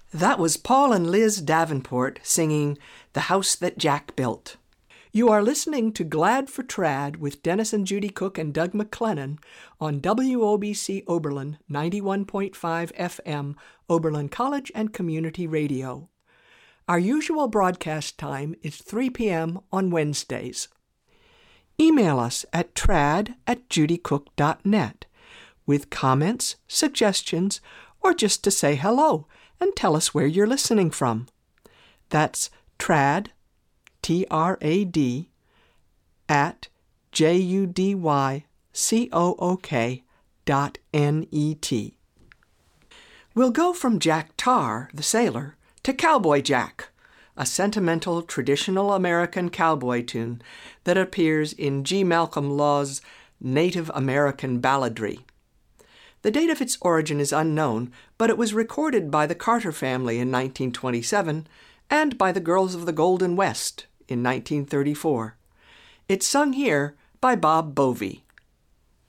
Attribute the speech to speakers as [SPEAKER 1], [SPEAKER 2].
[SPEAKER 1] That was Paul and Liz Davenport singing The House That Jack Built. You are listening to Glad for Trad with Dennis and Judy Cook and Doug McLennan on WOBC Oberlin 91.5 FM, Oberlin College and Community Radio. Our usual broadcast time is 3 p.m. on Wednesdays. Email us at trad@judycook.net with comments, suggestions, or just to say hello and tell us where you're listening from. That's trad, TRAD, at JUDYCOOK.net. We'll go from Jack Tar, the sailor, to Cowboy Jack, a sentimental traditional American cowboy tune that appears in G. Malcolm Law's Native American Balladry. The date of its origin is unknown, but it was recorded by the Carter family in 1927 and by the Girls of the Golden West in 1934. It's sung here by Bob Bovee.